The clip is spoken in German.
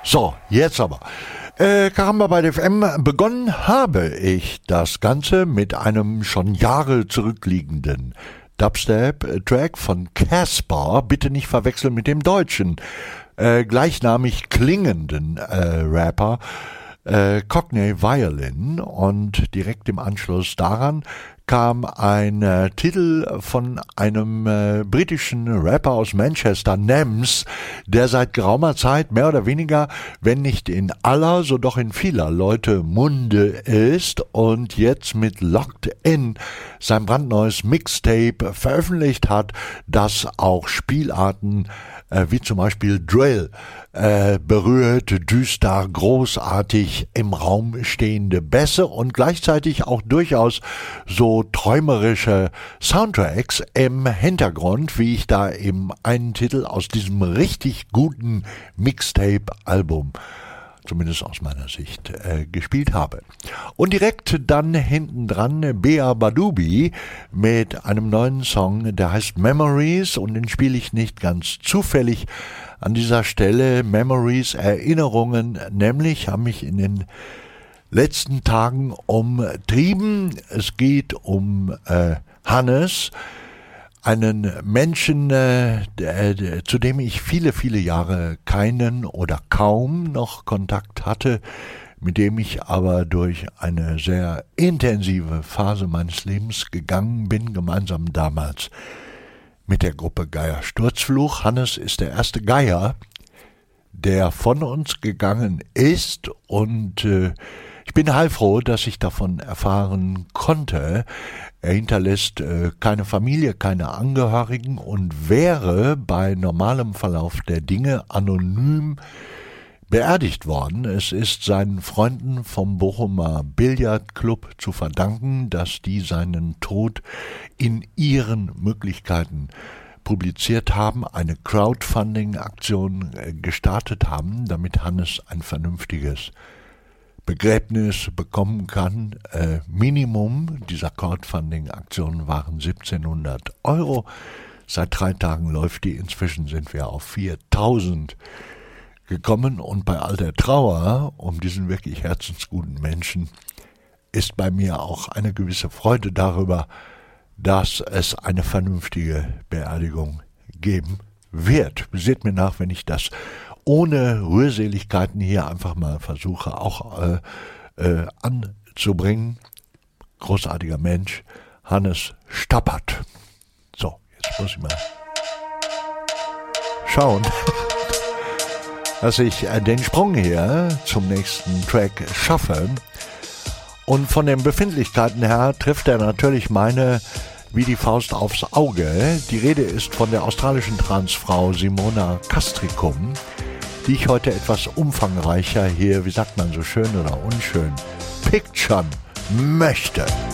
So, jetzt aber. Caramba bei FM. Begonnen habe ich das Ganze mit einem schon Jahre zurückliegenden Dubstep-Track von Caspar. Bitte nicht verwechseln mit dem deutschen, gleichnamig klingenden Rapper Cockney Violin. Und direkt im Anschluss daran kam ein Titel von einem britischen Rapper aus Manchester, Nems, der seit geraumer Zeit mehr oder weniger, wenn nicht in aller, so doch in vieler Leute Munde ist und jetzt mit Locked In sein brandneues Mixtape veröffentlicht hat, das auch Spielarten wie zum Beispiel Drill berührt, düster, großartig im Raum stehende Bässe und gleichzeitig auch durchaus so träumerische Soundtracks im Hintergrund, wie ich da eben einen Titel aus diesem richtig guten Mixtape-Album, zumindest aus meiner Sicht, gespielt habe. Und direkt dann hinten dran Bea Badubi mit einem neuen Song, der heißt Memories, und den spiele ich nicht ganz zufällig an dieser Stelle. Memories, Erinnerungen, nämlich haben mich in den letzten Tagen umtrieben. Es geht um Hannes, einen Menschen, zu dem ich viele, viele Jahre keinen oder kaum noch Kontakt hatte, mit dem ich aber durch eine sehr intensive Phase meines Lebens gegangen bin, gemeinsam damals mit der Gruppe Geier Sturzfluch. Hannes ist der erste Geier, der von uns gegangen ist, und ich bin heilfroh, dass ich davon erfahren konnte. Er hinterlässt keine Familie, keine Angehörigen und wäre bei normalem Verlauf der Dinge anonym beerdigt worden. Es ist seinen Freunden vom Bochumer Billardclub zu verdanken, dass die seinen Tod in ihren Möglichkeiten publiziert haben, eine Crowdfunding-Aktion gestartet haben, damit Hannes ein vernünftiges Begräbnis bekommen kann. Minimum dieser Crowdfunding-Aktion waren 1700 €. Seit 3 Tagen läuft die, inzwischen sind wir auf 4000 gekommen, und bei all der Trauer um diesen wirklich herzensguten Menschen ist bei mir auch eine gewisse Freude darüber, dass es eine vernünftige Beerdigung geben wird. Seht mir nach, wenn ich das ohne Rührseligkeiten hier einfach mal versuche auch anzubringen. Großartiger Mensch, Hannes Stappert. So, jetzt muss ich mal schauen, dass ich den Sprung hier zum nächsten Track schaffe. Und von den Befindlichkeiten her trifft er natürlich meine wie die Faust aufs Auge. Die Rede ist von der australischen Transfrau Simona Castricum, die ich heute etwas umfangreicher hier, wie sagt man so schön oder unschön, picturen möchte.